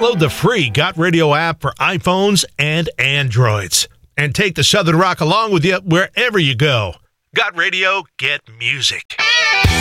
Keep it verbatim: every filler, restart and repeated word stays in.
Download the free Got Radio app for iPhones and Androids. And take the Southern Rock along with you wherever you go. Got Radio, get music.